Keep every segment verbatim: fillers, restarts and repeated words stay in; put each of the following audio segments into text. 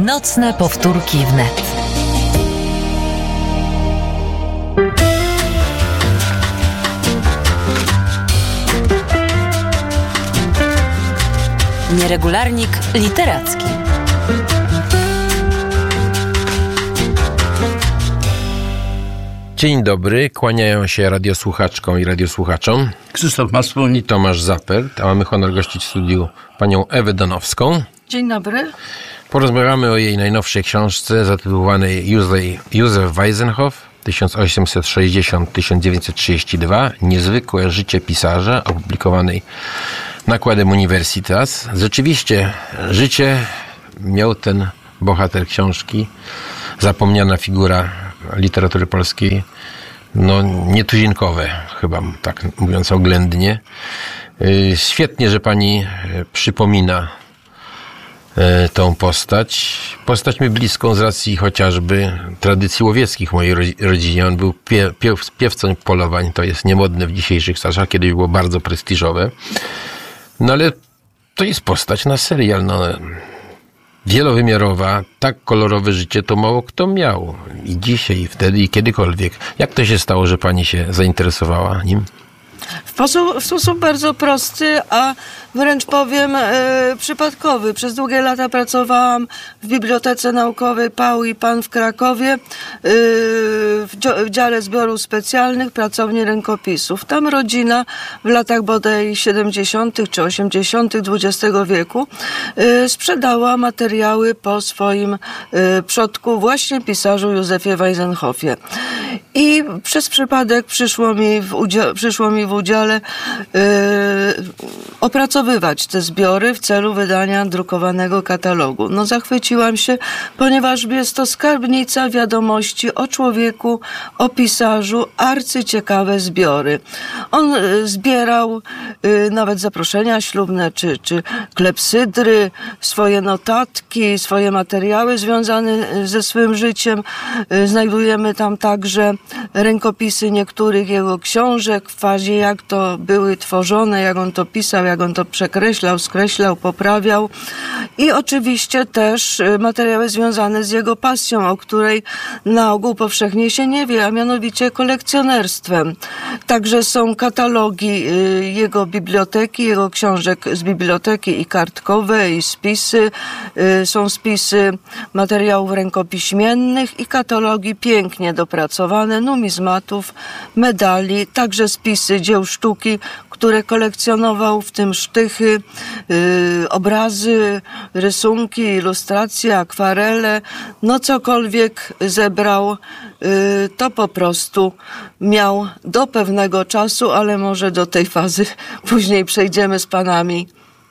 Nocne powtórki wnet. Nieregularnik literacki. Dzień dobry, kłaniają się radiosłuchaczkom i radiosłuchaczom Krzysztof Masłon i Tomasz Zapert, a mamy honor gościć w studiu panią Ewę Danowską. Dzień dobry. Porozmawiamy o jej najnowszej książce zatytułowanej Józef Weissenhoff tysiąc osiemset sześćdziesiąt do tysiąc dziewięćset trzydzieści dwa. Niezwykłe życie pisarza, opublikowanej nakładem Universitas. Rzeczywiście życie miał ten bohater książki, zapomniana figura literatury polskiej, no nietuzinkowe, chyba tak mówiąc oględnie. Świetnie, że pani przypomina tą postać. Postać mi bliską z racji chociażby tradycji łowieckich w mojej rodzinie. On był pie, pie, piewcą polowań, to jest niemodne w dzisiejszych czasach, kiedyś było bardzo prestiżowe. No ale to jest postać na serial, no wielowymiarowa, tak kolorowe życie to mało kto miał. I dzisiaj, i wtedy, i kiedykolwiek. Jak to się stało, że pani się zainteresowała nim? W sposób, w sposób bardzo prosty, a wręcz powiem e, przypadkowy. Przez długie lata pracowałam w Bibliotece Naukowej Pał i Pan w Krakowie, e, w, w dziale zbiorów specjalnych, pracowni rękopisów. Tam rodzina w latach bodaj siedemdziesiątych czy osiemdziesiątych dwudziestego wieku e, sprzedała materiały po swoim e, przodku, właśnie pisarzu Józefie Weissenhoffie. I przez przypadek przyszło mi w udziale, przyszło mi w udziale yy, opracowywać te zbiory w celu wydania drukowanego katalogu. No zachwyciłam się, ponieważ jest to skarbnica wiadomości o człowieku, o pisarzu, arcyciekawe zbiory. On yy, zbierał yy, nawet zaproszenia ślubne, czy, czy klepsydry, swoje notatki, swoje materiały związane ze swym życiem. Yy, znajdujemy tam także rękopisy niektórych jego książek w fazie, jak to były tworzone, jak on to pisał, jak on to przekreślał, skreślał, poprawiał. I oczywiście też materiały związane z jego pasją, o której na ogół powszechnie się nie wie, a mianowicie kolekcjonerstwem. Także są katalogi jego biblioteki, jego książek z biblioteki i kartkowe, i spisy. Są spisy materiałów rękopiśmiennych i katalogi pięknie dopracowane, numizmatów, medali, także spisy dzieł sztuki, które kolekcjonował, w tym sztychy, yy, obrazy, rysunki, ilustracje, akwarele. No cokolwiek zebrał, yy, to po prostu miał do pewnego czasu, ale może do tej fazy później przejdziemy z panami.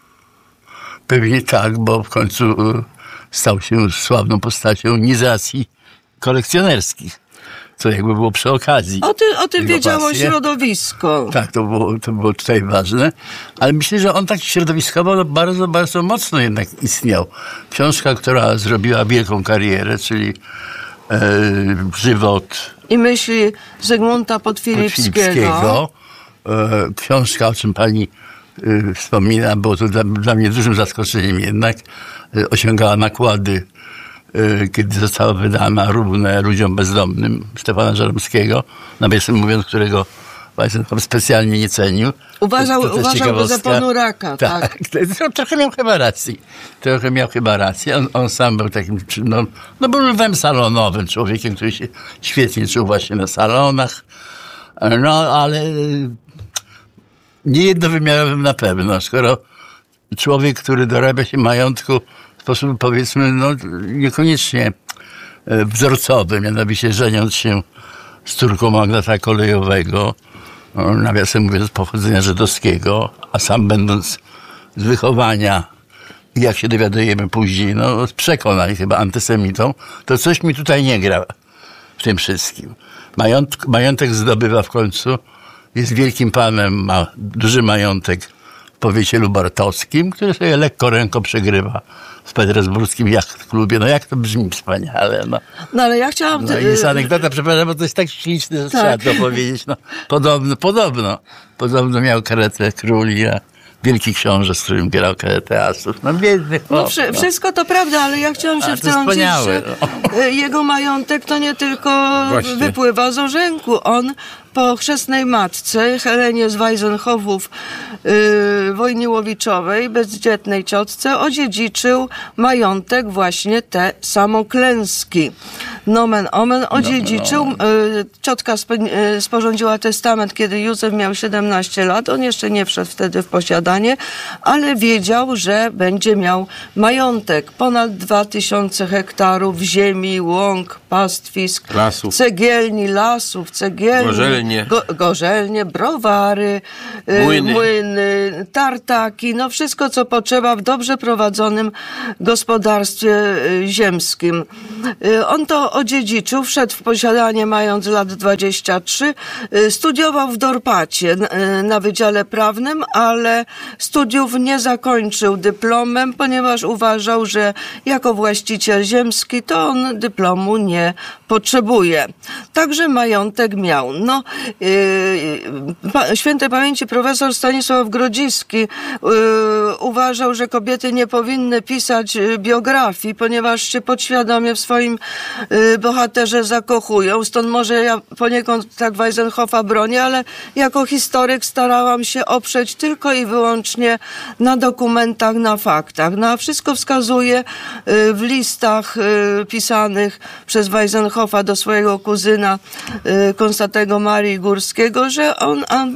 Pewnie tak, bo w końcu stał się sławną postacią nie z racji kolekcjonerskich, co jakby było przy okazji. O, ty, o tym Jego wiedziało pasję. środowisko. Tak, to było, to było tutaj ważne. Ale myślę, że on tak środowiskowo bardzo, bardzo mocno jednak istniał. Książka, która zrobiła wielką karierę, czyli e, Żywot I myśli Zygmunta Podfilipskiego. Podfilipskiego. E, książka, o czym pani e, wspomina, było to dla, dla mnie dużym zaskoczeniem jednak. E, osiągała nakłady, kiedy została wydana równe ludziom bezdomnym Stefana Żeromskiego, nawiasem mówiąc, którego Weissenhoff specjalnie nie cenił. Uważał, to, to uważał go za ponuraka. Tak, tak. tak. Trochę miał chyba rację. Trochę miał chyba rację. On, on sam był takim, no, no był lwem salonowym, człowiekiem, który się świetnie czuł właśnie na salonach. No, ale niejednowymiarowym na pewno. Skoro człowiek, który dorabia się majątku w sposób, powiedzmy, no, niekoniecznie wzorcowy, mianowicie żeniąc się z córką magnata kolejowego, nawiasem mówiąc, z pochodzenia żydowskiego, a sam będąc z wychowania, jak się dowiadujemy później, no, z przekonań chyba antysemitą, to coś mi tutaj nie gra w tym wszystkim. Majątek, majątek zdobywa w końcu, jest wielkim panem, ma duży majątek w powiecie lubartowskim, który sobie lekko ręką przegrywa w petersburskim jachtklubie. No jak to brzmi wspaniale. No, no ale ja chciałam... No, jest anegdota, przepraszam, bo to jest tak śliczne, że tak. Trzeba to powiedzieć. No, podobno, podobno, podobno miał karetę króli, a wielki książę, z którym grał teatrów. No biedny chłop. No, wszy- wszystko to prawda, ale ja chciałam się A, to wtrącić, wspaniałe. że jego majątek to nie tylko Właśnie. wypływa z orzęku. On po chrzestnej matce, Helenie z Weissenhoffów, yy, Wojniłowiczowej, bezdzietnej ciotce, odziedziczył majątek właśnie te samoklęski. Nomen omen odziedziczył. Yy, ciotka spo- yy, sporządziła testament, kiedy Józef miał siedemnaście lat. On jeszcze nie wszedł wtedy w posiadanie, ale wiedział, że będzie miał majątek. Ponad dwa tysiące hektarów ziemi, łąk, pastwisk, Lasów. cegielni, lasów, cegielni. Gorzelnie. Go, gorzelnie, browary, y, Młyny. młyny, tartaki, no wszystko, co potrzeba w dobrze prowadzonym gospodarstwie y, ziemskim. Y, on to odziedziczył, wszedł w posiadanie mając lat dwadzieścia trzy, y, studiował w Dorpacie y, na Wydziale Prawnym, ale studiów nie zakończył dyplomem, ponieważ uważał, że jako właściciel ziemski to on dyplomu nie potrzebuje. Także majątek miał. No, yy, pa, świętej pamięci profesor Stanisław Grodziski yy, uważał, że kobiety nie powinny pisać yy, biografii, ponieważ się podświadomie w swoim yy, bohaterze zakochują. Stąd może ja poniekąd tak Weissenhoffa bronię, ale jako historyk starałam się oprzeć tylko i wyłącznie na dokumentach, na faktach. No, a wszystko wskazuje yy, w listach yy, pisanych przez Weissenhoffa do swojego kuzyna yy, Konstantego Marii Górskiego, że on a,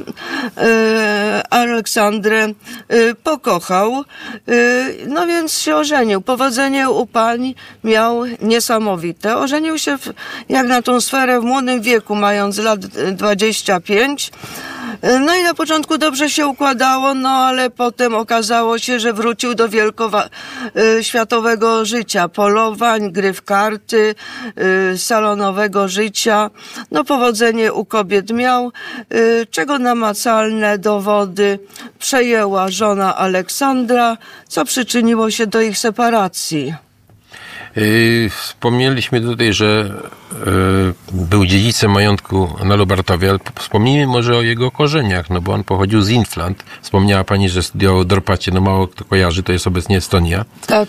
e, Aleksandrę e, pokochał, e, no więc się ożenił. Powodzenie u pań miał niesamowite. Ożenił się w, jak na tą sferę w młodym wieku, mając lat dwadzieścia pięć. No i na początku dobrze się układało, no ale potem okazało się, że wrócił do wielkoświatowego życia, polowań, gry w karty, y, salonowego życia. No powodzenie u kobiet miał, y, czego namacalne dowody przejęła żona Aleksandra, co przyczyniło się do ich separacji. Yy, Wspomnieliśmy tutaj, że yy, był dziedzicem majątku na Lubartowie, ale wspomnijmy może o jego korzeniach, no bo on pochodził z Inflant. Wspomniała pani, że studiował w Dorpacie, no mało kto kojarzy, to jest obecnie Estonia. Tak.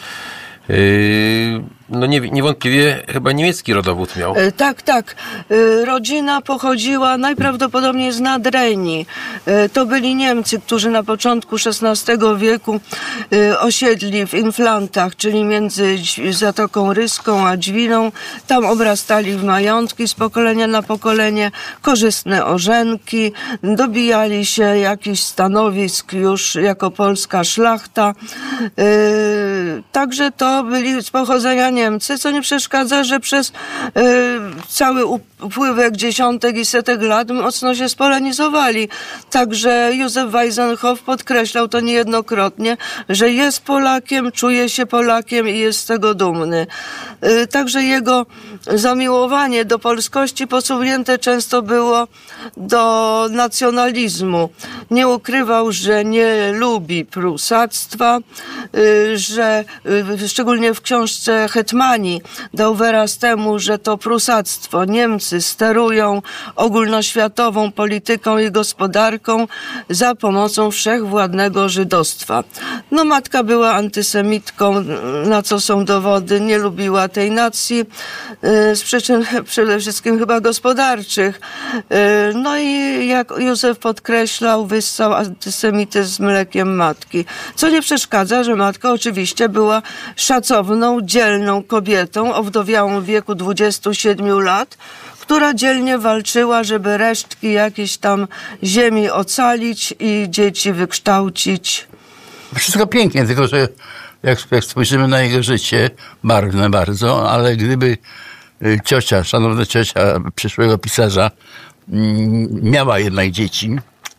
Yy, no nie, niewątpliwie chyba niemiecki rodowód miał. E, Tak, tak. E, Rodzina pochodziła najprawdopodobniej z Nadrenii. E, To byli Niemcy, którzy na początku szesnastego wieku e, osiedli w Inflantach, czyli między Dź- Zatoką Ryską a Dźwiną. Tam obrastali w majątki z pokolenia na pokolenie, korzystne orzenki, dobijali się jakichś stanowisk już jako polska szlachta. E, Także to byli z pochodzenia Niemcy, co nie przeszkadza, że przez y, cały upływek dziesiątek i setek lat mocno się spolenizowali. Także Józef Weissenhoff podkreślał to niejednokrotnie, że jest Polakiem, czuje się Polakiem i jest z tego dumny. Y, także jego zamiłowanie do polskości posunięte często było do nacjonalizmu. Nie ukrywał, że nie lubi prusactwa, y, że y, szczególnie w książce Hetmani dał wyraz temu, że to prusactwo, Niemcy sterują ogólnoświatową polityką i gospodarką za pomocą wszechwładnego żydostwa. No matka była antysemitką, na co są dowody, nie lubiła tej nacji y, z przyczyn przede wszystkim chyba gospodarczych. Y, No i jak Józef podkreślał, wyssał antysemityzm z mlekiem matki. Co nie przeszkadza, że matka oczywiście była szacowną, dzielną kobietą, owdowiałą w wieku dwudziestu siedmiu lat, która dzielnie walczyła, żeby resztki jakiejś tam ziemi ocalić i dzieci wykształcić. Wszystko pięknie, tylko że jak, jak spojrzymy na jego życie, barwne bardzo, ale gdyby y, ciocia, szanowna ciocia przyszłego pisarza mm, miała jednak dzieci,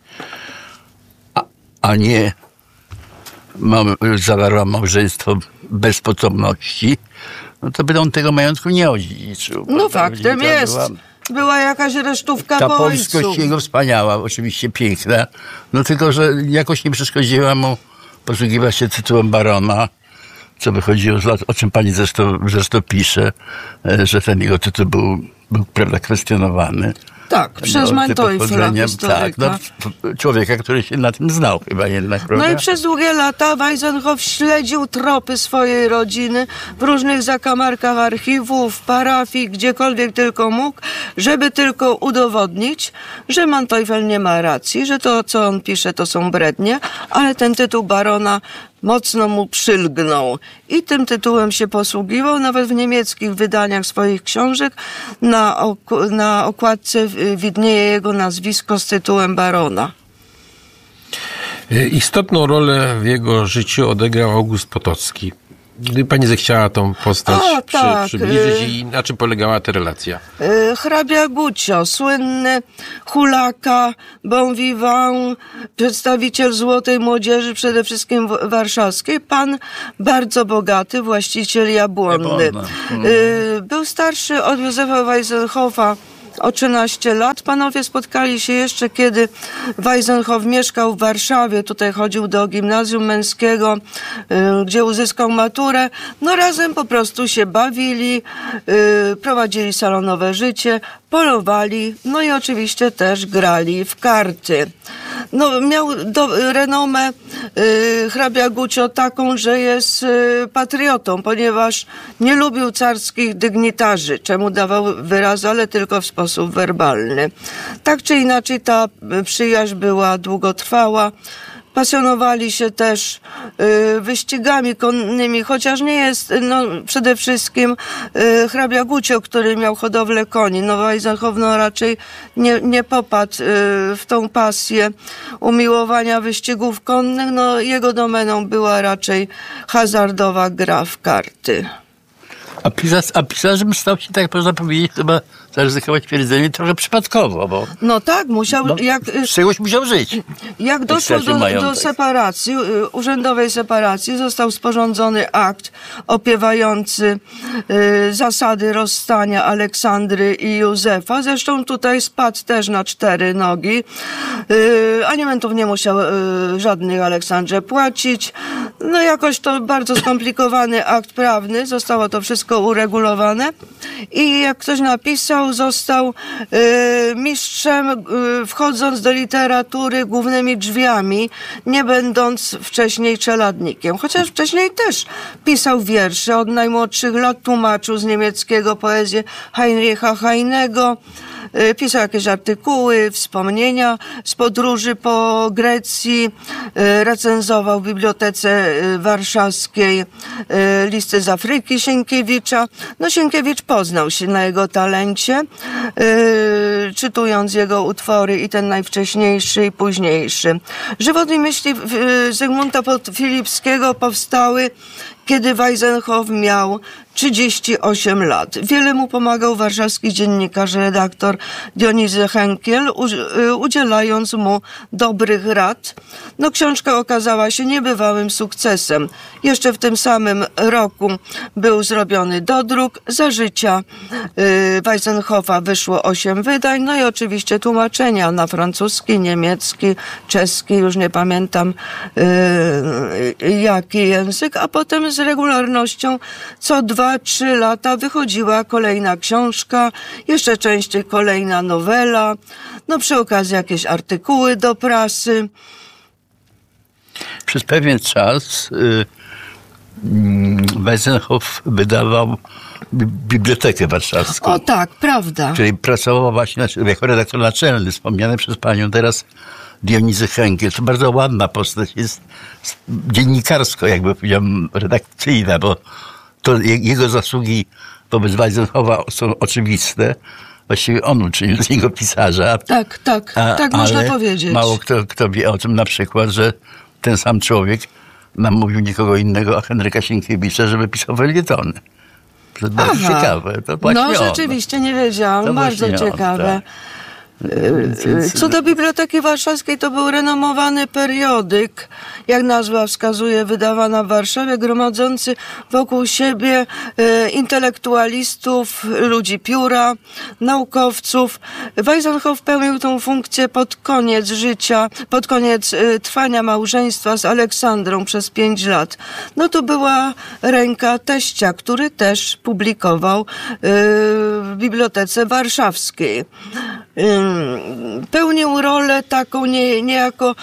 a, a nie mam, zawarła małżeństwo bez potomności, no to by on tego majątku nie odziedziczył. No prawda? faktem To jest. była- Była jakaś resztówka Ta po polskość ojcu. jego wspaniała, oczywiście piękna, no tylko, że jakoś nie przeszkodziła mu posługiwać się tytułem barona, co wychodziło z lat, o czym pani zresztą, zresztą pisze, e, że ten jego tytuł był był, prawda, kwestionowany. Tak, przez No, te Manteuffela, pochodzenia, historyka. tak, no, człowieka, który się na tym znał chyba jednak, prawda? No i przez długie lata Weisenhoff śledził tropy swojej rodziny w różnych zakamarkach archiwów, parafii, gdziekolwiek tylko mógł, żeby tylko udowodnić, że Manteuffel nie ma racji, że to, co on pisze, to są brednie, ale ten tytuł barona mocno mu przylgnął. I tym tytułem się posługiwał, nawet w niemieckich wydaniach swoich książek na, ok- na okładce widnieje jego nazwisko z tytułem barona. Istotną rolę w jego życiu odegrał August Potocki. Gdyby pani zechciała tą postać O, przy, tak. przybliżyć i na czym polegała ta relacja? Yy, hrabia Gucio, słynny hulaka, bon vivant, przedstawiciel złotej młodzieży, przede wszystkim w- warszawskiej, pan bardzo bogaty, właściciel jabłonny. Jabłonna. Yy, był starszy od Józefa Weisenhoffa o trzynaście lat. Panowie spotkali się jeszcze, kiedy Weisenhoff mieszkał w Warszawie. Tutaj chodził do gimnazjum męskiego, y, gdzie uzyskał maturę. No razem po prostu się bawili, y, prowadzili salonowe życie, polowali, no i oczywiście też grali w karty. No, miał do, renomę y, hrabia Gucio taką, że jest y, patriotą, ponieważ nie lubił carskich dygnitarzy, czemu dawał wyraz, ale tylko w sposób werbalny. Tak czy inaczej ta y, przyjaźń była długotrwała. Pasjonowali się też y, wyścigami konnymi, chociaż nie jest no, przede wszystkim y, hrabia Gucio, który miał hodowlę koni. No Weisenhoff no, raczej nie, nie popadł y, w tą pasję umiłowania wyścigów konnych. No, jego domeną była raczej hazardowa gra w karty. A, pisarz, a pisarzem stał się, tak można powiedzieć, chyba zaryzykować twierdzenie, trochę przypadkowo, bo No tak, musiał, no, jak, y, z czegoś musiał żyć. Jak doszło stracił do, do majątek. separacji, y, urzędowej separacji, został sporządzony akt opiewający y, zasady rozstania Aleksandry i Józefa. Zresztą tutaj spadł też na cztery nogi. Y, alimentów nie musiał y, żadnych Aleksandrze płacić. No jakoś to bardzo skomplikowany akt prawny. Zostało to wszystko uregulowane. I jak ktoś napisał, został y, mistrzem, y, wchodząc do literatury głównymi drzwiami, nie będąc wcześniej czeladnikiem. Chociaż wcześniej też pisał wiersze. Od najmłodszych lat tłumaczył z niemieckiego poezję Heinricha Heinego. Y, pisał jakieś artykuły, wspomnienia z podróży po Grecji. Y, recenzował w Bibliotece y, Warszawskiej y, listy z Afryki Sienkiewicza. No Sienkiewicz poznał się na jego talencie, yy, czytując jego utwory i ten najwcześniejszy i późniejszy. Żywot i myśli yy, Zygmunta Filipskiego powstały, kiedy Weisenhoff miał trzydzieści osiem lat. Wiele mu pomagał warszawski dziennikarz, redaktor Dionizy Henkiel, udzielając mu dobrych rad. No, książka okazała się niebywałym sukcesem. Jeszcze w tym samym roku był zrobiony dodruk. Za życia y, Weisenhoffa wyszło osiem wydań, no i oczywiście tłumaczenia na francuski, niemiecki, czeski, już nie pamiętam y, jaki język, a potem z regularnością co dwa, trzy lata wychodziła kolejna książka, jeszcze częściej kolejna nowela, no przy okazji jakieś artykuły do prasy. Przez pewien czas y, Weisenhoff wydawał bi- Bibliotekę Warszawską, O tak, prawda. w której pracował właśnie jako redaktor naczelny, wspomniany przez panią teraz Dionizy Henkiel. To bardzo ładna postać, jest dziennikarsko, jakby powiedziałem, redakcyjna, bo to jego zasługi wobec Weisenhoffa są oczywiste. Właściwie on uczynił z niego pisarza. Tak, tak, A, tak można ale powiedzieć. mało kto, kto wie o tym na przykład, że ten sam człowiek namówił nikogo innego, a Henryka Sienkiewicza, żeby pisał felietony. To jest bardzo Aha. ciekawe. To właśnie No on. rzeczywiście nie wiedziałam, To bardzo właśnie on, ciekawe. tak. Co do Biblioteki Warszawskiej, to był renomowany periodyk, jak nazwa wskazuje, wydawana w Warszawie, gromadzący wokół siebie intelektualistów, ludzi pióra, naukowców. Weissenhoff pełnił tą funkcję pod koniec życia, pod koniec trwania małżeństwa z Aleksandrą przez pięć lat. No to była ręka teścia, który też publikował w Bibliotece Warszawskiej. Pełnił rolę taką nie, niejako,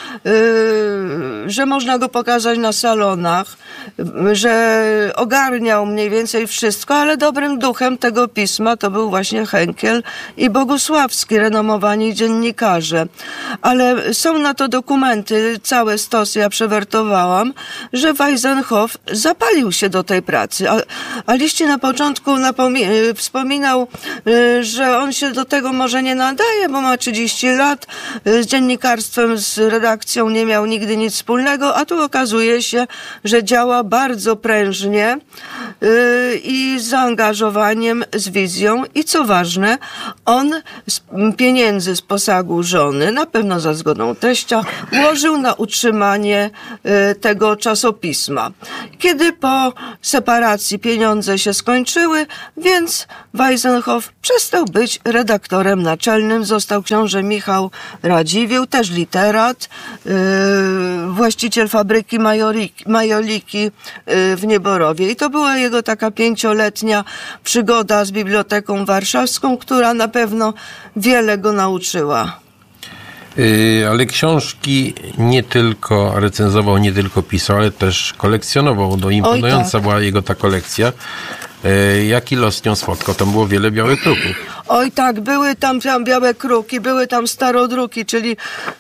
że można go pokazać na salonach, że ogarniał mniej więcej wszystko, ale dobrym duchem tego pisma to był właśnie Henkiel i Bogusławski, renomowani dziennikarze. Ale są na to dokumenty, całe stosy ja przewertowałam, że Weissenhoff zapalił się do tej pracy. A, a Liści na początku napomi- wspominał, że on się do tego może nie nadaje, bo ma trzydzieści lat, z dziennikarstwem, z redakcją nie miał nigdy nic wspólnego, a tu okazuje się, że działa bardzo prężnie yy, i z zaangażowaniem, z wizją i co ważne, on z pieniędzy z posagu żony, na pewno za zgodą teścia, włożył na utrzymanie yy, tego czasopisma. Kiedy po separacji pieniądze się skończyły, więc Weissenhoff przestał być redaktorem naczelnym, został książę Michał Radziwiłł, też literat, yy, właściciel fabryki Majoliki, Majoliki yy, w Nieborowie. I to była jego taka pięcioletnia przygoda z Biblioteką Warszawską, która na pewno wiele go nauczyła. Yy, ale książki nie tylko recenzował, nie tylko pisał, ale też kolekcjonował. No, imponująca Oj, tak. była jego ta kolekcja. Yy, jaki los z nią spotkał? Tam było wiele białych kruków. Oj tak, były tam, tam białe kruki, były tam starodruki, czyli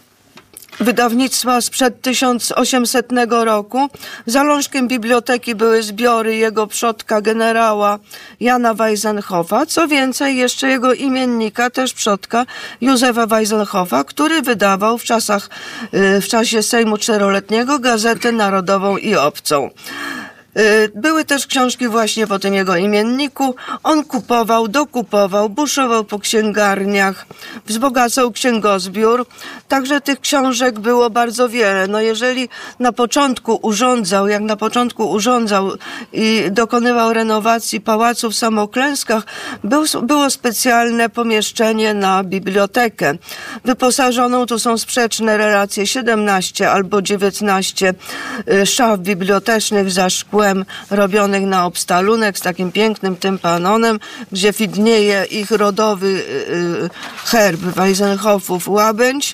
wydawnictwa sprzed tysiąc osiemsetnego roku. Zalążkiem biblioteki były zbiory jego przodka generała Jana Weissenhoffa. Co więcej, jeszcze jego imiennika, też przodka Józefa Weissenhoffa, który wydawał w czasach, w czasie Sejmu Czteroletniego Gazetę Narodową i Obcą. Były też książki właśnie po tym jego imienniku. On kupował, dokupował, buszował po księgarniach, wzbogacał księgozbiór. Także tych książek było bardzo wiele. No jeżeli na początku urządzał, jak na początku urządzał i dokonywał renowacji pałacu w Samoklęskach, był, było specjalne pomieszczenie na bibliotekę. Wyposażoną, tu są sprzeczne relacje, siedemnaście albo dziewiętnaście szaf bibliotecznych za szkłem, robionych na obstalunek z takim pięknym tympanonem, gdzie widnieje ich rodowy herb Weissenhoffów łabędź.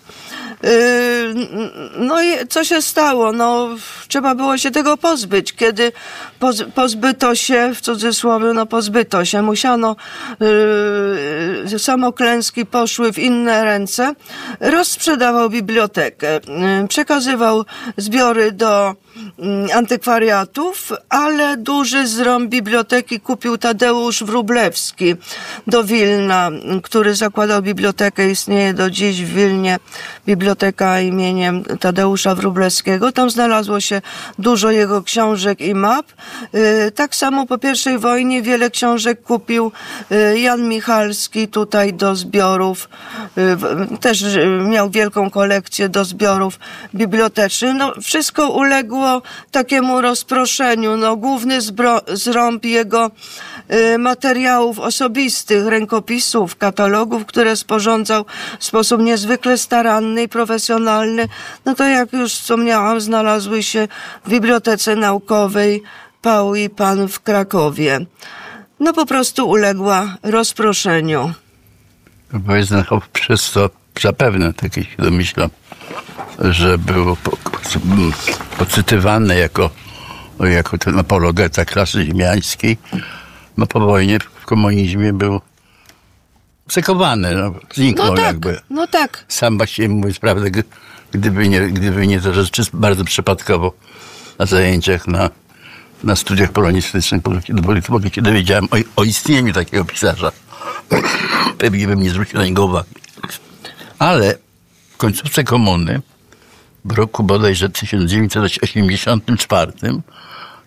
No i co się stało? No, trzeba było się tego pozbyć. Kiedy pozbyto się, w cudzysłowie, no pozbyto się, musiano, yy, Samoklęski poszły w inne ręce, rozsprzedawał bibliotekę, yy, przekazywał zbiory do yy, antykwariatów, ale duży zrąb biblioteki kupił Tadeusz Wróblewski do Wilna, który zakładał bibliotekę, istnieje do dziś w Wilnie biblioteka imieniem Tadeusza Wróblewskiego. Tam znalazło się dużo jego książek i map. Tak samo po pierwszej wojnie wiele książek kupił Jan Michalski tutaj do zbiorów. Też miał wielką kolekcję do zbiorów bibliotecznych. No, wszystko uległo takiemu rozproszeniu. No, główny zbro- zrąb jego materiałów osobistych, rękopisów, katalogów, które sporządzał w sposób niezwykle staranny i profesjonalny, no to jak już wspomniałam, znalazły się w Bibliotece Naukowej Pał i Pan w Krakowie. No po prostu uległa rozproszeniu. Weissenhoff przez to zapewne, tak się domyślam, że był po, po, pocytywany jako, jako ten apologeta klasy ziemiańskiej. No po wojnie w komunizmie był sekowany, no, zniknął no tak, jakby. No tak. Sam właściwie mówiąc prawdę, gdyby nie, gdyby nie to, że bardzo przypadkowo na zajęciach na, na studiach polonistycznych bo się dowiedziałem o, o istnieniu takiego pisarza. Pewnie bym nie zwrócił na niego uwagi. Ale w końcówce komuny, w roku bodajże tysiąc dziewięćset osiemdziesiątym czwartym,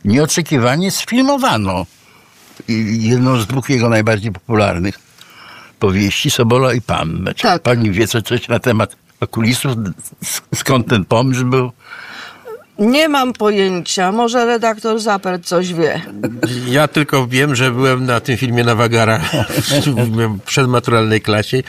nieoczekiwanie sfilmowano jedną z dwóch jego najbardziej popularnych powieści Sobola i Panna. Czy Tak. pani wie co, coś na temat okulisów? Skąd ten pomysł był? Nie mam pojęcia. Może redaktor Zapert coś wie. Ja tylko wiem, że byłem na tym filmie na Wagarach w przedmaturalnej klasie.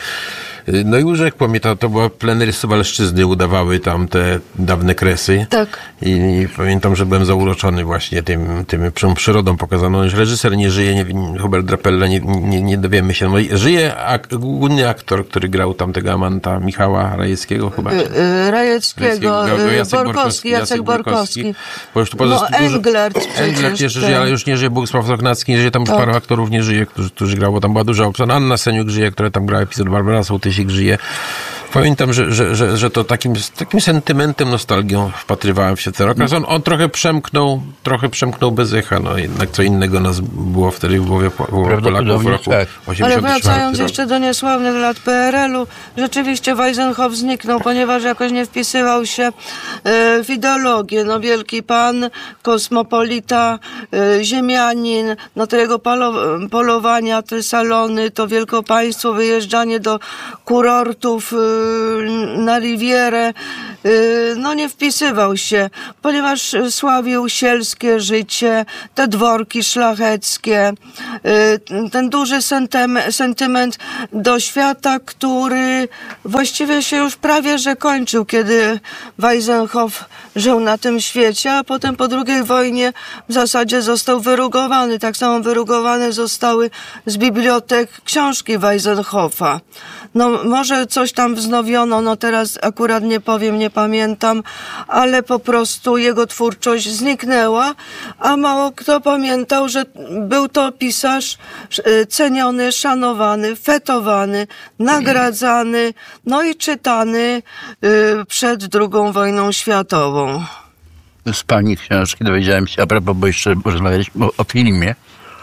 No i urzekło mnie, to, to była plenery Suwalszczyzny, udawały tam te dawne kresy. Tak. I, I pamiętam, że byłem zauroczony właśnie tym, tym przy- przyrodą pokazaną. Że reżyser nie żyje, nie, Hubert Drapella, nie, nie, nie dowiemy się. No, i żyje ak- główny aktor, który grał tam tego Amanta, Michała Rajeckiego chyba. Y, y, Rajeckiego, Rajeckiego, y, Jacek Borkowski, Jacek Borkowski. Bo już tu No, poza- dużo- Englert przecież. Englert jeszcze ten. żyje, ale już nie żyje. Bogusław Sochnacki nie żyje, tam już Tak. paru aktorów nie żyje, którzy, którzy grało. Tam była duża obsada. Anna Seniuk żyje, która tam grała epizod, Barbara Sołtysik żyje. Pamiętam, że, że, że, że to takim, z takim sentymentem, nostalgią wpatrywałem się w ten okres. On, on trochę przemknął, trochę przemknął bez echa, no jednak co innego nas było wtedy w głowie po- Polaków w Prawdopodobnie roku tak. osiemdziesiątym Ale czwartym. wracając jeszcze do niesławnych lat P R L-u, rzeczywiście Weisenhoff zniknął, ponieważ jakoś nie wpisywał się e, w ideologię. No wielki pan, kosmopolita, e, ziemianin, no to jego palo- polowania, te salony, to wielkopaństwo, wyjeżdżanie do kurortów e, na Rivierę, e, no nie wpisywał się, ponieważ sławił sielskie życie, te dworki szlacheckie, e, ten duży sentem- sentyment do świata, który właściwie się już prawie że kończył, kiedy Weisenhoff żył na tym świecie, a potem po drugiej wojnie w zasadzie został wyrugowany. Tak samo wyrugowane zostały z bibliotek książki Weisenhoffa. No może coś tam wznowiono, no teraz akurat nie powiem, nie pamiętam, ale po prostu jego twórczość zniknęła, a mało kto pamiętał, że był to pisarz e, ceniony, szanowany, fetowany, nagradzany, no i czytany e, przed drugą wojną światową. Z pani książki dowiedziałem się, a propos, bo jeszcze rozmawialiśmy o, o filmie,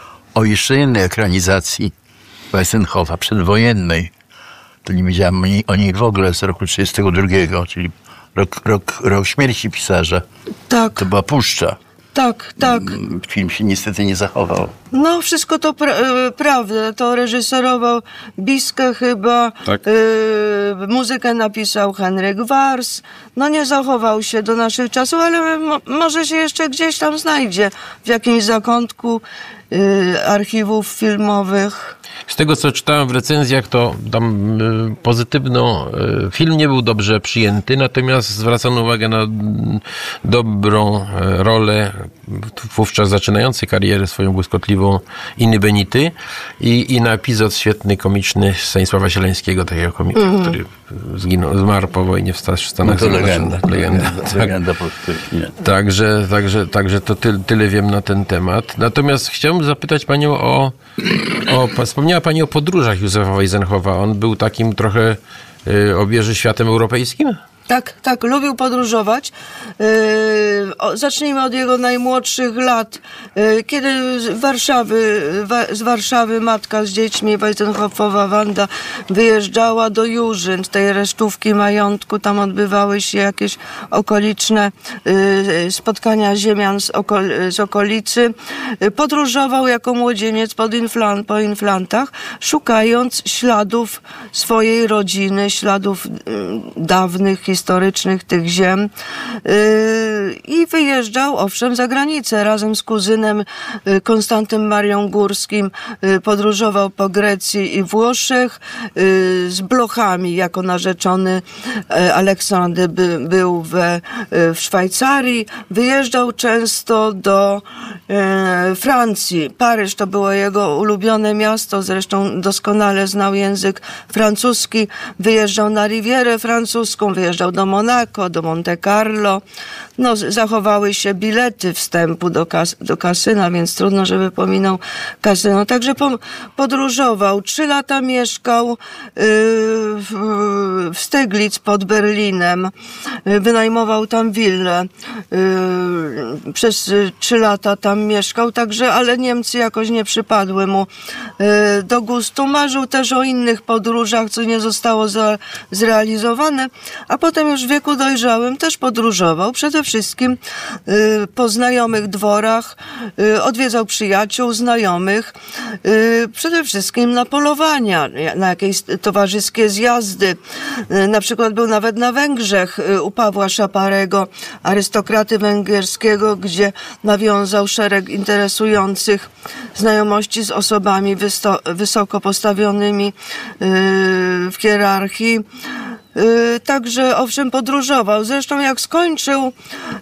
o jeszcze jednej ekranizacji Weisenhoffa przedwojennej. To nie wiedziałem o niej, o niej w ogóle z roku trzydziestego drugiego, czyli rok, rok, rok śmierci pisarza. Tak, To była Puszcza. tak, tak. Film się niestety nie zachował. No, wszystko to pra- e, prawda. To reżyserował Biskę chyba. Tak. E, muzykę napisał Henryk Wars. No, nie zachował się do naszych czasów, ale mo- może się jeszcze gdzieś tam znajdzie w jakimś zakątku e, archiwów filmowych. Z tego, co czytałem w recenzjach, to tam y, pozytywno y, film nie był dobrze przyjęty, natomiast zwracano uwagę na mm, dobrą y, rolę wówczas zaczynającej karierę swoją błyskotliwą Inny Benity i, i na epizod świetny, komiczny Stanisława Sieleńskiego, takiego komika, mm. który zginął, zmarł po wojnie w Stanach No to Zjednoczonych. legenda. Legenda, Legenda, tak. legenda polskiego kina. Także, także, także to ty, tyle wiem na ten temat. Natomiast chciałbym zapytać panią o, o... Wspomniała pani o podróżach Józefa Weisenhoffa. On był takim trochę y, obieży światem europejskim? Tak, tak, lubił podróżować. Yy, o, zacznijmy od jego najmłodszych lat. Yy, kiedy z Warszawy, wa, z Warszawy matka z dziećmi, Weisenhoffowa Wanda, wyjeżdżała do Jurzyn, tej resztówki majątku, tam odbywały się jakieś okoliczne yy, spotkania ziemian z, okol, z okolicy. Yy, podróżował jako młodzieniec pod inflan, po inflantach, szukając śladów swojej rodziny, śladów yy, dawnych, historycznych tych ziem yy, i wyjeżdżał owszem za granicę razem z kuzynem yy, Konstantym Marią Górskim, yy, podróżował po Grecji i Włoszech, yy, z Blochami jako narzeczony yy, Aleksander by, był we, yy, w Szwajcarii, wyjeżdżał często do yy, Francji. Paryż to było jego ulubione miasto, zresztą doskonale znał język francuski, wyjeżdżał na Rivierę francuską, wyjeżdżał do Monako, do Monte Carlo. No, zachowały się bilety wstępu do, kas- do kasyna, więc trudno, żeby pominął kasyno. Także po- podróżował. Trzy lata mieszkał yy, w, w Steglitz pod Berlinem. Yy, wynajmował tam willę. Yy, przez yy, trzy lata tam mieszkał, także, ale Niemcy jakoś nie przypadły mu yy, do gustu. Marzył też o innych podróżach, co nie zostało za- zrealizowane, a potem już w wieku dojrzałym też podróżował. Przede wszystkim po znajomych dworach, odwiedzał przyjaciół, znajomych, przede wszystkim na polowania, na jakieś towarzyskie zjazdy. Na przykład był nawet na Węgrzech u Pawła Szaparego, arystokraty węgierskiego, gdzie nawiązał szereg interesujących znajomości z osobami wysto- wysoko postawionymi w hierarchii. Także owszem podróżował. Zresztą jak skończył,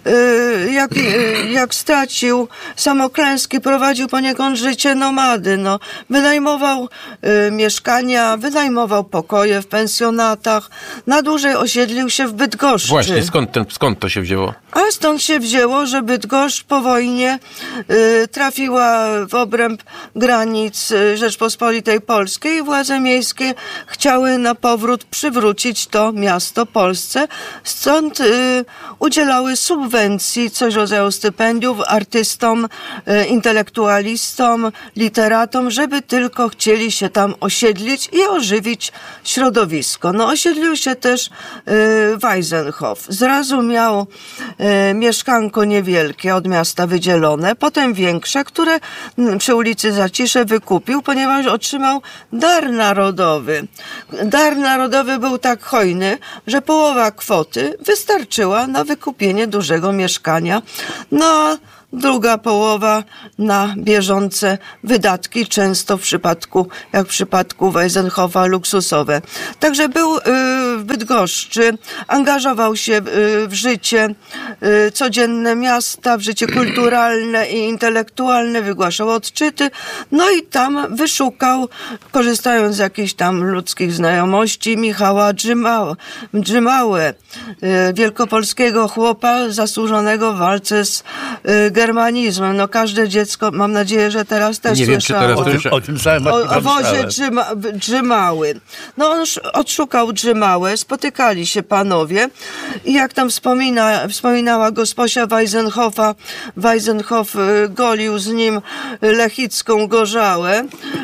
jak, jak stracił samoklęski, prowadził poniekąd życie nomady. No, wynajmował mieszkania, wynajmował pokoje w pensjonatach. Na dłużej osiedlił się w Bydgoszczy. Właśnie, skąd, ten, skąd to się wzięło? A stąd się wzięło, że Bydgoszcz po wojnie y, trafiła w obręb granic Rzeczpospolitej Polskiej i władze miejskie chciały na powrót przywrócić to miasto Polsce. Stąd y, udzielały subwencji, coś rodzaju stypendiów artystom, y, intelektualistom, literatom, żeby tylko chcieli się tam osiedlić i ożywić środowisko. No osiedlił się też y, Wajzenhof. Zrazu miał y, mieszkanko niewielkie od miasta wydzielone, potem większe, które przy ulicy Zacisze wykupił, ponieważ otrzymał dar narodowy. Dar narodowy był tak hojny, że połowa kwoty wystarczyła na wykupienie dużego mieszkania. No, druga połowa na bieżące wydatki, często w przypadku, jak w przypadku Wajzenhofa, luksusowe. Także był w Bydgoszczy, angażował się w życie codzienne miasta, w życie kulturalne i intelektualne, wygłaszał odczyty, no i tam wyszukał, korzystając z jakichś tam ludzkich znajomości, Michała Drzymałę, Drzymałę wielkopolskiego chłopa zasłużonego w walce z germanizmem. No każde dziecko, mam nadzieję, że teraz też nie słyszało. Wiem, czy teraz o, tym, o tym samym O, o wozie Drzyma, Drzymały. No on odszukał Drzymałę, spotykali się panowie i jak tam wspomina, wspominała gosposia Wajzenhofa, Wajzenhof golił z nim lechicką gorzałę.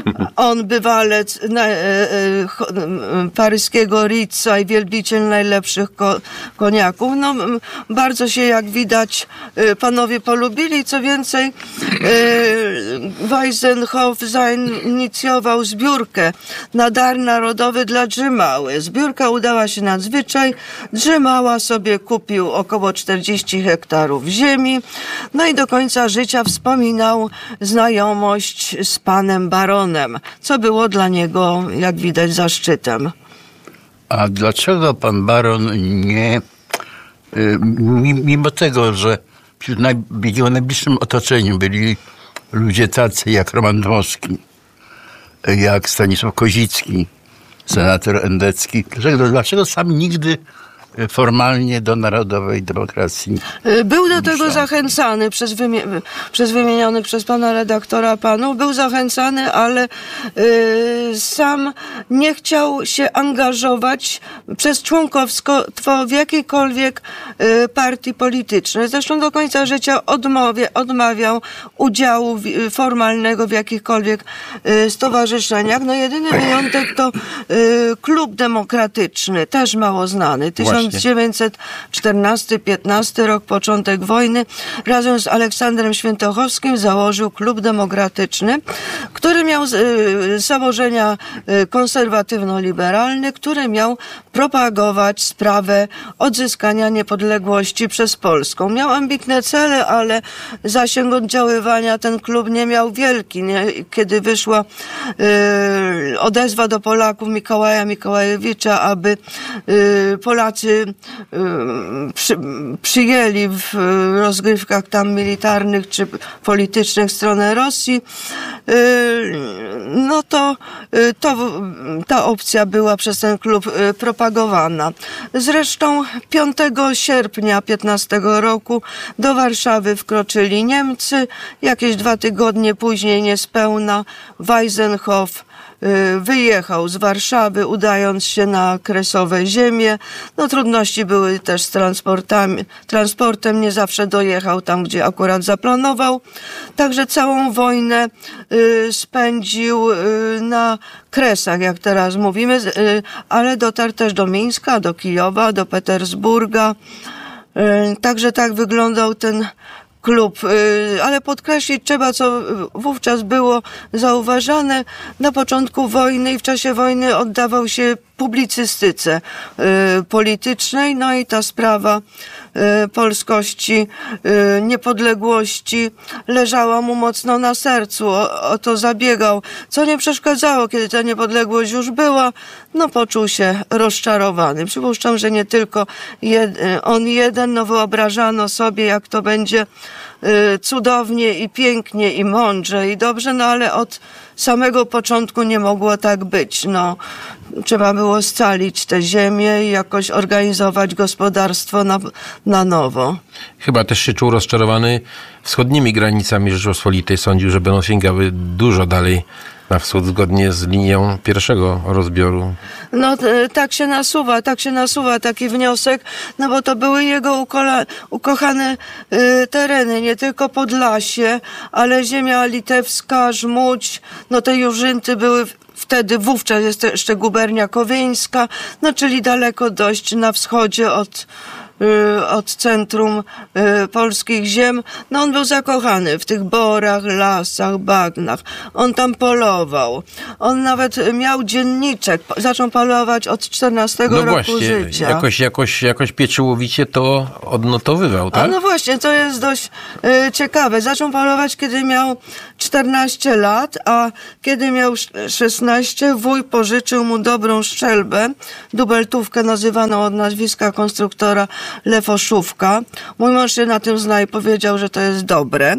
On bywalec na, e, e, paryskiego Ritza i wielbiciel najlepszych ko, koniaków. No bardzo się, jak widać, panowie polubili. Co więcej, Wajzenhof zainicjował zbiórkę na dar narodowy dla Drzymały. Zbiórka udała się nadzwyczaj. Drzymała sobie kupił około czterdzieści hektarów ziemi. No i do końca życia wspominał znajomość z panem baronem, co było dla niego, jak widać, zaszczytem. A dlaczego pan baron nie, mimo tego, że wśród naj, w jego najbliższym otoczeniu byli ludzie tacy jak Roman Dmowski, jak Stanisław Kozicki, senator Endecki, dlaczego, dlaczego sam nigdy formalnie do narodowej demokracji? Był do tego zachęcany przez, wymie- przez wymienionych przez pana redaktora panów. Był zachęcany, ale y, sam nie chciał się angażować przez członkowstwo w jakiejkolwiek y, partii politycznej. Zresztą do końca życia odmawia, odmawiał udziału w, formalnego w jakichkolwiek y, stowarzyszeniach. No jedyny wyjątek to y, Klub Demokratyczny, też mało znany. tysiąc dziewięćset czternasty piętnasty rok, początek wojny, razem z Aleksandrem Świętochowskim założył Klub Demokratyczny, który miał z założenia konserwatywno-liberalny, który miał propagować sprawę odzyskania niepodległości przez Polską. Miał ambitne cele, ale zasięg oddziaływania ten klub nie miał wielki. Nie? Kiedy wyszła y, odezwa do Polaków Mikołaja Mikołajewicza, aby y, Polacy y, przy, przyjęli w rozgrywkach tam militarnych czy politycznych stronę Rosji, y, no to, y, to ta opcja była przez ten klub y, propagowana. Zresztą piątego sierpnia piętnastego roku do Warszawy wkroczyli Niemcy. Jakieś dwa tygodnie później niespełna Wajzenhof wyjechał z Warszawy, udając się na kresowe ziemie. No trudności były też z transportami, transportem, nie zawsze dojechał tam, gdzie akurat zaplanował. Także całą wojnę y, spędził y, na Kresach, jak teraz mówimy, y, ale dotarł też do Mińska, do Kijowa, do Petersburga. Także tak wyglądał ten klub, ale podkreślić trzeba, co wówczas było zauważane. Na początku wojny i w czasie wojny oddawał się publicystyce politycznej, no i ta sprawa polskości, niepodległości leżała mu mocno na sercu, o, o to zabiegał, co nie przeszkadzało, kiedy ta niepodległość już była, no poczuł się rozczarowany. Przypuszczam, że nie tylko jed, on jeden, no wyobrażano sobie, jak to będzie cudownie i pięknie i mądrze i dobrze, no ale od samego początku nie mogło tak być. No, trzeba było scalić tę ziemię i jakoś organizować gospodarstwo na, na nowo. Chyba też się czuł rozczarowany wschodnimi granicami Rzeczypospolitej. Sądził, że będą sięgały dużo dalej na wschód, zgodnie z linią pierwszego rozbioru. No t- tak się nasuwa, tak się nasuwa taki wniosek, no bo to były jego ukola- ukochane y, tereny, nie tylko Podlasie, ale ziemia litewska, Żmudź, no te Jurzynty były w- wtedy, wówczas jest jeszcze gubernia kowieńska, no czyli daleko dość na wschodzie od od centrum y, polskich ziem. No on był zakochany w tych borach, lasach, bagnach. On tam polował. On nawet miał dzienniczek. Zaczął polować od czternastego no roku właśnie, życia. Jakoś, jakoś, jakoś pieczołowicie to odnotowywał, tak? A no właśnie, to jest dość y, ciekawe. Zaczął polować, kiedy miał czternaście lat, a kiedy miał szesnaście, wuj pożyczył mu dobrą szczelbę, dubeltówkę nazywaną od nazwiska konstruktora Lefoszówka. Mój mąż się na tym zna i powiedział, że to jest dobre.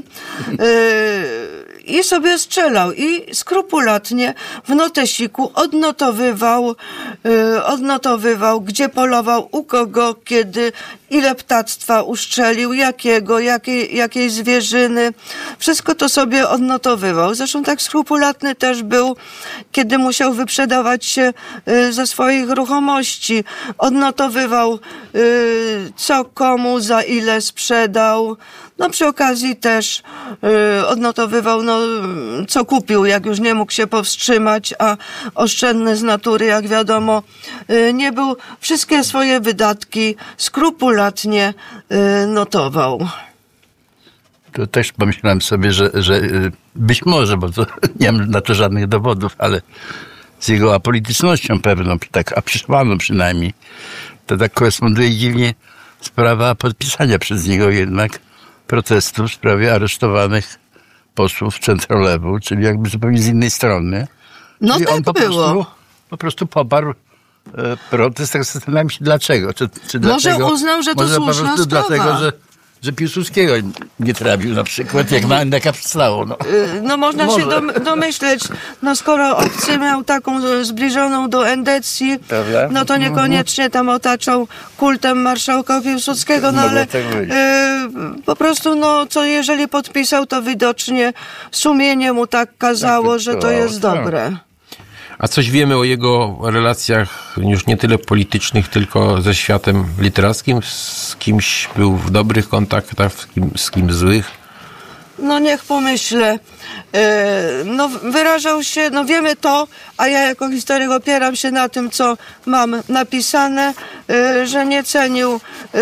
Yy, I sobie strzelał i skrupulatnie w notesiku odnotowywał, yy, odnotowywał, gdzie polował, u kogo, kiedy, ile ptactwa uszczelił, jakiego, jakiej, jakiej zwierzyny. Wszystko to sobie odnotowywał. Zresztą tak skrupulatny też był, kiedy musiał wyprzedawać się yy, ze swoich ruchomości. Odnotowywał, yy, co komu, za ile sprzedał. No przy okazji też y, odnotowywał, no, co kupił, jak już nie mógł się powstrzymać, a oszczędny z natury, jak wiadomo, y, nie był. Wszystkie swoje wydatki skrupulatnie y, notował. To też pomyślałem sobie, że, że być może, bo to nie mam na to żadnych dowodów, ale z jego apolitycznością pewną, tak afiszowaną przynajmniej, to tak koresponduje dziwnie sprawa podpisania przez niego jednak protestu w sprawie aresztowanych posłów centrolewu, czyli jakby zupełnie z innej strony. No czyli tak on po było. Prostu, po prostu poparł e, protest, tak zastanawiam się dlaczego. Czy, czy Może dlatego, uznał, że to może słuszna po prostu sprawa. dlatego, że, że Piłsudskiego nie trafił na przykład, jak na N D K przystało. No. Y, No można Może. się dom- domyśleć, no skoro obcy miał taką e, zbliżoną do endecji, Prawda? no to niekoniecznie tam otaczał kultem marszałka Piłsudskiego, no Mogło ale tak być. y, po prostu no co jeżeli podpisał, to widocznie sumienie mu tak kazało, Tak że to dyktowało, jest tak. dobre. A coś wiemy o jego relacjach już nie tyle politycznych, tylko ze światem literackim? Z kimś był w dobrych kontaktach, z kim, z kim złych? No niech pomyślę. E, No wyrażał się, no wiemy to, a ja jako historyk opieram się na tym, co mam napisane, e, że nie cenił e,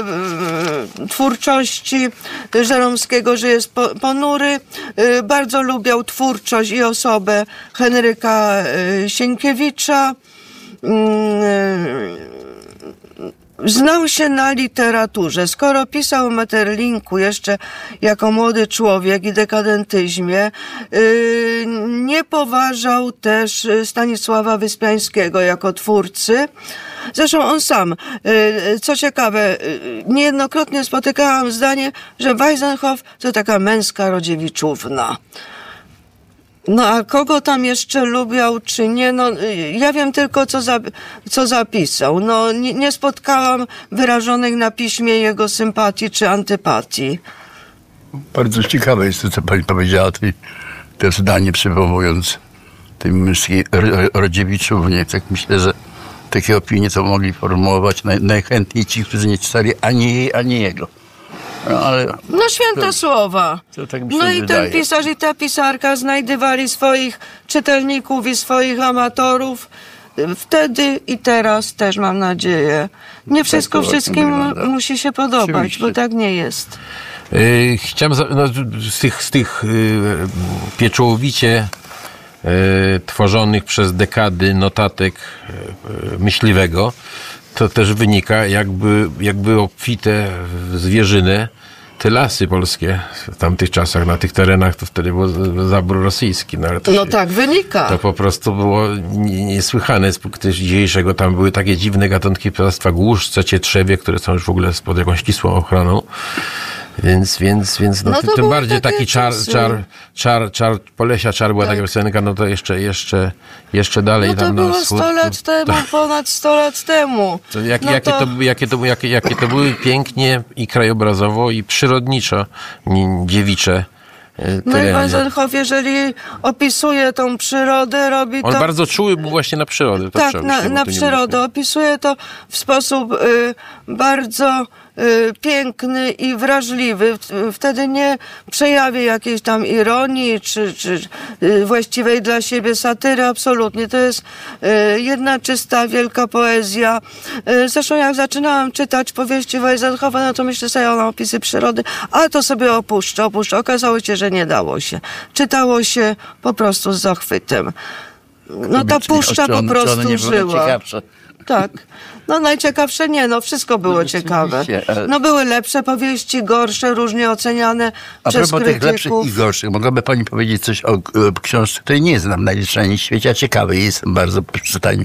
e, twórczości Żeromskiego, że jest po- ponury. E, Bardzo lubiał twórczość i osobę Henryka e, Sienkiewicza. Mm, e, Znał się na literaturze. Skoro pisał o Metterlinku jeszcze jako młody człowiek i dekadentyzmie, yy, nie poważał też Stanisława Wyspiańskiego jako twórcy. Zresztą on sam, yy, co ciekawe, yy, niejednokrotnie spotykałam zdanie, że Weisenhoff to taka męska Rodziewiczówna. No a kogo tam jeszcze lubiał, czy nie, no ja wiem tylko, co, za, co zapisał. No nie, nie spotkałam wyrażonych na piśmie jego sympatii czy antypatii. Bardzo ciekawe jest to, co pani powiedziała, tej, to zdanie przywołując tej męskiej Rodziewiczównie. Tak myślę, że takie opinie to mogli formułować naj, najchętniej ci, którzy nie czytali ani jej, ani jego. No, ale No święte to, słowa. to tak mi się No i wydaje. ten pisarz i ta pisarka znajdywali swoich czytelników i swoich amatorów Wtedy i teraz też mam nadzieję. Nie wszystko to wszystkim wygląda. musi się podobać, Oczywiście. bo tak nie jest. Yy, Chciałem za- no, z tych, z tych yy, pieczołowicie yy, tworzonych przez dekady notatek yy, myśliwego, to też wynika, jakby, jakby obfite w zwierzynę te lasy polskie w tamtych czasach, na tych terenach, to wtedy był zabór rosyjski. No, ale to No się- tak wynika. To po prostu było nie- niesłychane z punktu dzisiejszego. Tam były takie dziwne gatunki ptactwa, głuszce, cietrzewie, które są już w ogóle pod jakąś ścisłą ochroną. Więc, więc, więc no, No ty- to tym były bardziej takie taki czar, czasy. czar, czar, czar Polesia, czar była Tak. taka piosenka, no to jeszcze, jeszcze, jeszcze dalej No to tam na było wschód. sto lat temu, ponad sto lat temu. To jak, No jakie, to- to, jakie, to, jakie, jakie to były pięknie i krajobrazowo, i przyrodniczo nie- dziewicze e, No i tereny. Weisenhoff, jeżeli opisuje tą przyrodę, robi On to... bardzo czuły był właśnie na przyrodę. To Tak, trzeba na, się, bo na to nie przyrodę. Opisuje to w sposób y, bardzo y, piękny i wrażliwy. W- Wtedy nie przejawia jakiejś tam ironii czy, czy y, właściwej dla siebie satyry. Absolutnie. To jest y, jedna czysta, wielka poezja. Y, zresztą jak zaczynałam czytać powieści Weisenhoffa, no to myślę sobie o opisy przyrody, a to sobie opuszczę, opuszczę. Okazało się, że nie dało się. Czytało się po prostu z zachwytem. No ta puszcza Czy po one- czy one prostu nie były żyła. ciekawsze? Tak. No najciekawsze nie, no wszystko było No, ciekawe. rzeczywiście, ale- No były lepsze powieści, gorsze, różnie oceniane A przez propos tych lepszych krytyków. i gorszych, mogłaby pani powiedzieć coś o, o książce, której nie znam najlepszej w świecie, a ciekawej jestem bardzo po przeczytaniu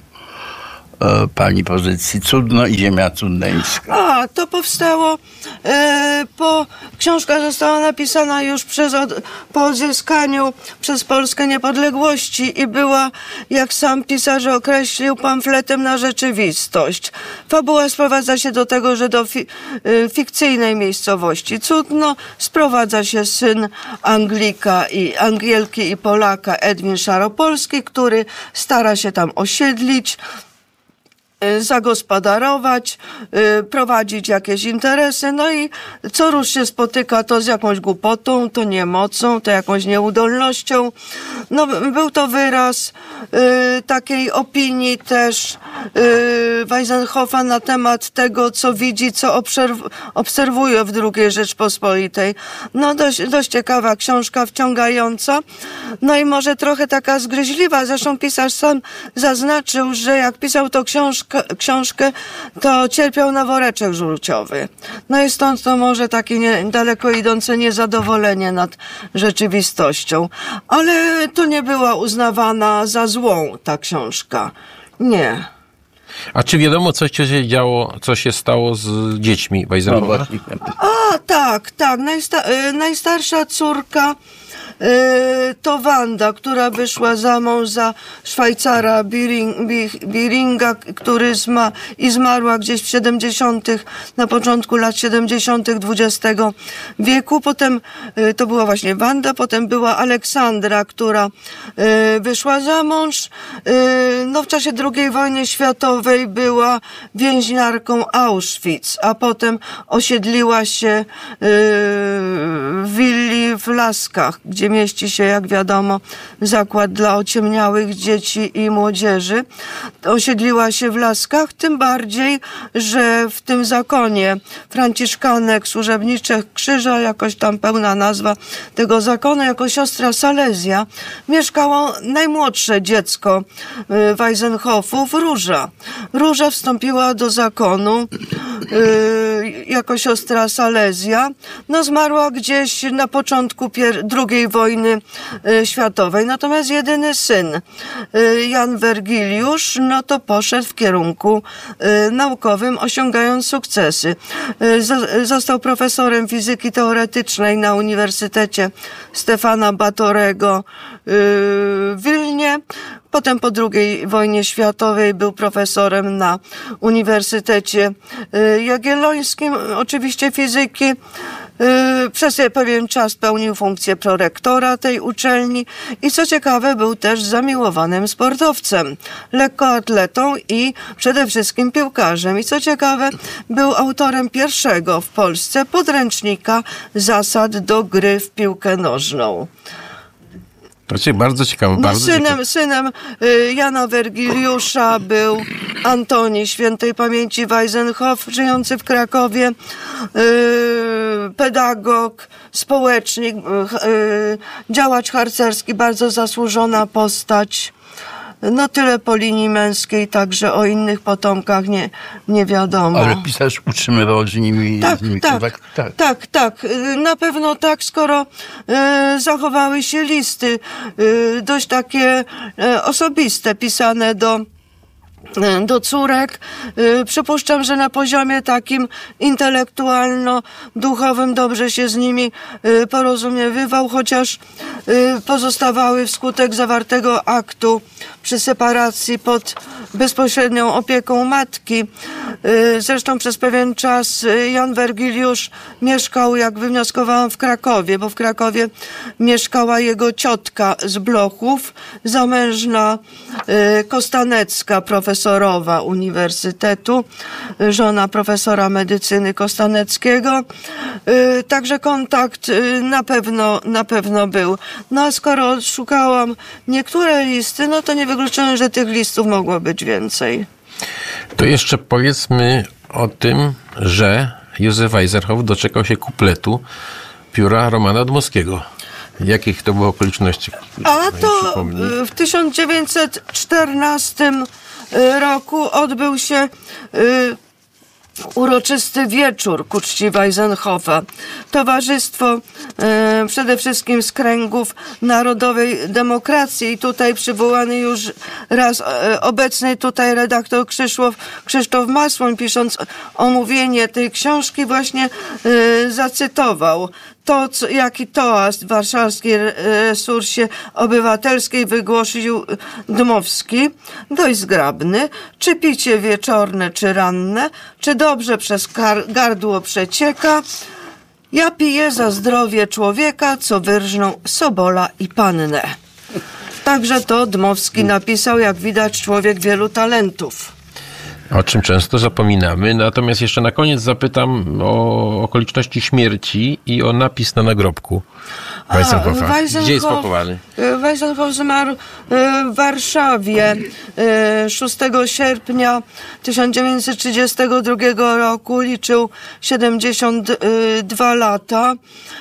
e, pani pozycji. Cudno i ziemia cudneńska. A, to powstało e, po... Książka została napisana już przez od, po odzyskaniu przez Polskę niepodległości i była, jak sam pisarz określił, pamfletem na rzeczywistość. Fabuła sprowadza się do tego, że do fi, e, fikcyjnej miejscowości Cudno sprowadza się syn Anglika i Angielki i Polaka Edwin Szaropolski, który stara się tam osiedlić, zagospodarować, y, prowadzić jakieś interesy, no i co rusz się spotyka to z jakąś głupotą, to niemocą, to jakąś nieudolnością. No, był to wyraz y, takiej opinii też y, Weisenhoffa na temat tego, co widzi, co obserw- obserwuje w drugiej Rzeczpospolitej. No dość, dość ciekawa książka, wciągająca, no i może trochę taka zgryźliwa, zresztą pisarz sam zaznaczył, że jak pisał tą książkę, książkę, to cierpiał na woreczek żółciowy. No i stąd to może takie nie, daleko idące niezadowolenie nad rzeczywistością. Ale to nie była uznawana za złą ta książka. Nie. A czy wiadomo, co się działo, co się stało z dziećmi No Weisenhoffa? właśnie. A, tak, tak. Najsta- y, najstarsza córka y, to Wanda, która wyszła za mąż za Szwajcara Biring, Bi- Biringa, który zma- i zmarła gdzieś w siedemdziesiątych, na początku lat siedemdziesiątych dwudziestego wieku. Potem y, to była właśnie Wanda, potem była Aleksandra, która y, wyszła za mąż. Y, no w czasie drugiej wojny światowej była więźniarką Auschwitz, a potem osiedliła się y, w willi w Laskach, gdzie mieści się, jak wiadomo, zakład dla ociemniałych dzieci i młodzieży. Osiedliła się w Laskach, tym bardziej, że w tym zakonie Franciszkanek Służebniczych Krzyża, jakoś tam pełna nazwa tego zakonu, jako siostra Salezja, mieszkało najmłodsze dziecko y, Weisenhoffów, Róża. Róża wstąpiła do zakonu y, jako siostra Salezja. No zmarła gdzieś na początku pier- drugiej wojny y, światowej. Natomiast jedyny syn, y, Jan Wergiliusz, no to poszedł w kierunku y, naukowym, osiągając sukcesy. Y, zo- został profesorem fizyki teoretycznej na Uniwersytecie Stefana Batorego y, w Wilnie. Potem po drugiej wojnie światowej był profesorem na Uniwersytecie y, Jagiellońskim, oczywiście fizyki. Y, Przez pewien czas pełnił funkcję prorektora tej uczelni i co ciekawe był też zamiłowanym sportowcem, lekkoatletą i przede wszystkim piłkarzem. I co ciekawe był autorem pierwszego w Polsce podręcznika zasad do gry w piłkę nożną. Znaczy, bardzo ciekawe. No, Bardzo synem ciekawe. synem y, Jana Wergiliusza był Antoni świętej pamięci Weisenhoff, żyjący w Krakowie, y, pedagog, społecznik, y, y, działacz harcerski, bardzo zasłużona postać. No tyle po linii męskiej, także o innych potomkach nie, nie wiadomo. Ale pisarz utrzymywał z nimi, Tak, z nimi tak, kontakt? tak, tak, tak. Y, Na pewno tak, skoro y, zachowały się listy y, dość takie y, osobiste, pisane do do córek. Y, Przypuszczam, że na poziomie takim intelektualno-duchowym dobrze się z nimi y, porozumiewał, chociaż y, pozostawały wskutek zawartego aktu przy separacji pod bezpośrednią opieką matki. Y, Zresztą przez pewien czas y, Jan Wergiliusz mieszkał, jak wywnioskowałam, w Krakowie, bo w Krakowie mieszkała jego ciotka z Blochów, zamężna y, Kostanecka, profesorowa Uniwersytetu, żona profesora medycyny Kostaneckiego. Y, Także kontakt y, na pewno, na pewno był. No a skoro szukałam niektóre listy, no to nie wykluczyłem, że tych listów mogło być więcej. To jeszcze powiedzmy o tym, że Józef Weisenhoff doczekał się kupletu pióra Romana Dmowskiego. Jakich to było okoliczności? A to Przypomnij. y, w tysiąc dziewięćset czternastym roku odbył się y, uroczysty wieczór ku czci Weisenhoffa. Towarzystwo e, przede wszystkim z kręgów Narodowej Demokracji i tutaj przywołany już raz e, obecny tutaj redaktor Krzysztof, Krzysztof Masłoń, pisząc omówienie tej książki, właśnie e, zacytował to, co, jaki toast w warszawskiej resursie obywatelskiej wygłosił Dmowski, dość zgrabny: czy picie wieczorne, czy ranne, czy dobrze przez gardło przecieka, ja piję za zdrowie człowieka, co wyrżną Sobola i Pannę. Także to Dmowski napisał, jak widać, człowiek wielu talentów. O czym często zapominamy. Natomiast jeszcze na koniec zapytam o okoliczności śmierci i o napis na nagrobku Weisenhoffa. Weisenhoff- Gdzie jest pochowany? Weisenhoff zmarł w Warszawie szóstego sierpnia tysiąc dziewięćset trzydziestego drugiego roku. Liczył siedemdziesiąt dwa lata.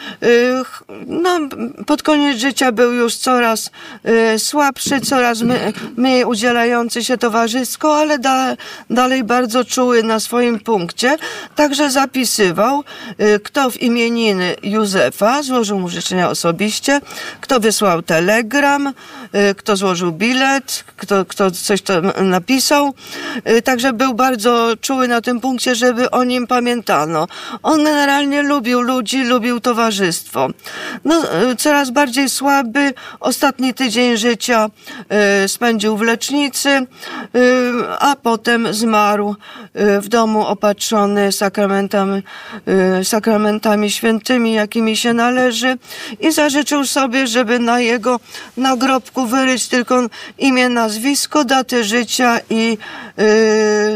No, pod koniec życia był już coraz słabszy, coraz mniej udzielający się towarzysko, ale da, dalej bardzo czuły na swoim punkcie. Także zapisywał, kto w imieniny Józefa złożył mu życzenia osobiście, kto wysłał telegram, kto złożył bilet, kto, kto coś tam napisał. Także był bardzo czuły na tym punkcie, żeby o nim pamiętano. On generalnie lubił ludzi, lubił towarzystwo. No, coraz bardziej słaby, ostatni tydzień życia spędził w lecznicy, a potem zmarł w domu opatrzony sakramentami, sakramentami świętymi, jakimi się należy, i zażyczył sobie, żeby na jego nagrobku wyryć tylko imię, nazwisko, datę życia i yy,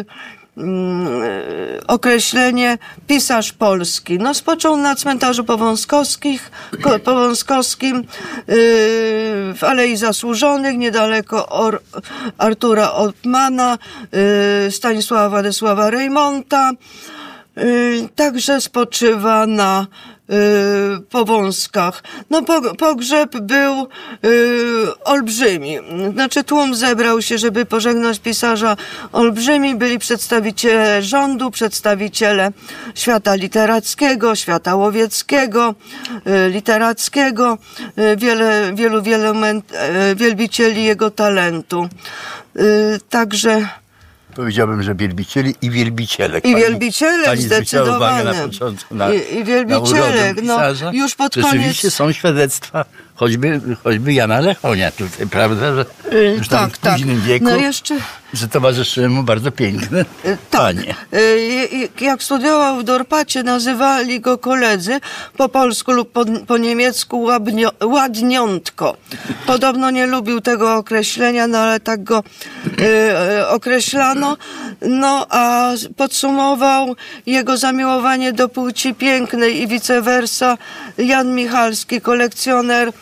określenie pisarz polski. No, spoczął na cmentarzu Powązkowskich, Powązkowskim w Alei Zasłużonych, niedaleko Or, Artura Ottmana, Stanisława Władysława Reymonta. Także spoczywa na y, Powązkach. No, po, pogrzeb był y, olbrzymi. Znaczy, tłum zebrał się, żeby pożegnać pisarza, olbrzymi. Byli przedstawiciele rządu, przedstawiciele świata literackiego, świata łowieckiego, y, literackiego, y, wiele, wielu, wielu men, y, wielbicieli jego talentu. Y, także Powiedziałbym, że wielbicieli i wielbicielek. I Pani, wielbicielek pani zdecydowanie. Na początku na, I, i wielbicielek. na No, już pod Rzeczywiście koniec. są świadectwa choćby, choćby Jana Lechonia tutaj, prawda, że już tam Tak, w tak. późnym wieku, No jeszcze, że towarzyszyły mu bardzo piękne tak. panie. Y, Jak studiował w Dorpacie, nazywali go koledzy po polsku lub po, po niemiecku łabnio, ładniątko. Podobno nie lubił tego określenia, no ale tak go y, y, określano. No a podsumował jego zamiłowanie do płci pięknej i vice versa Jan Michalski, kolekcjoner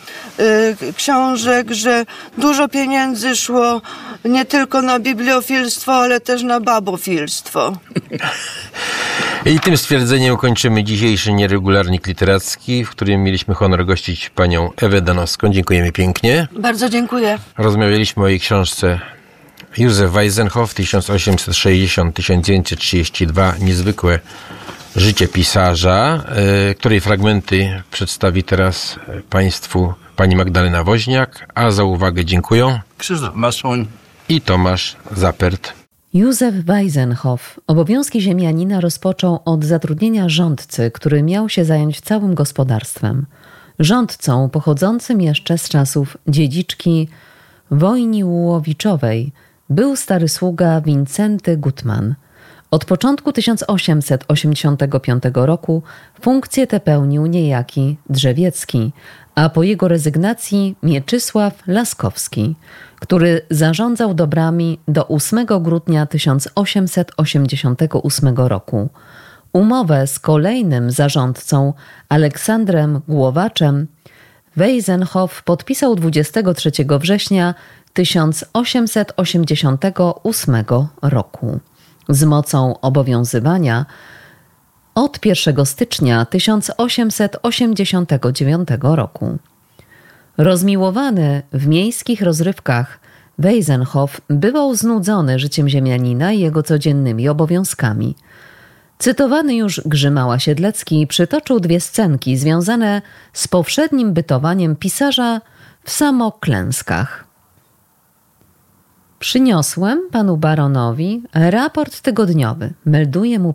y, książek, że dużo pieniędzy szło nie tylko na bibliofilstwo, ale też na babofilstwo. I tym stwierdzeniem kończymy dzisiejszy nieregularnik literacki, w którym mieliśmy honor gościć panią Ewę Danowską. Dziękujemy pięknie. Bardzo dziękuję. Rozmawialiśmy o jej książce Józef Weissenhoff tysiąc osiemset sześćdziesiąt do tysiąc dziewięćset trzydzieści dwa. Niezwykłe życie pisarza, której fragmenty przedstawi teraz państwu pani Magdalena Woźniak, a za uwagę dziękuję Krzysztof Masłoń i Tomasz Zapert. Józef Weissenhoff obowiązki ziemianina rozpoczął od zatrudnienia rządcy, który miał się zająć całym gospodarstwem. Rządcą pochodzącym jeszcze z czasów dziedziczki Wojniłowiczowej był stary sługa Wincenty Gutman. Od początku tysiąc osiemset osiemdziesiątego piątego roku funkcję tę pełnił niejaki Drzewiecki, a po jego rezygnacji Mieczysław Laskowski, który zarządzał dobrami do ósmego grudnia tysiąc osiemset osiemdziesiątego ósmego roku. Umowę z kolejnym zarządcą Aleksandrem Głowaczem Weissenhoff podpisał dwudziestego trzeciego września tysiąc osiemset osiemdziesiątego ósmego roku. Z mocą obowiązywania od pierwszego stycznia tysiąc osiemset osiemdziesiątego dziewiątego roku. Rozmiłowany w miejskich rozrywkach, Weissenhoff bywał znudzony życiem ziemianina i jego codziennymi obowiązkami. Cytowany już Grzymała Siedlecki przytoczył dwie scenki związane z powszednim bytowaniem pisarza w samoklęskach. Przyniosłem panu baronowi raport tygodniowy, melduje mu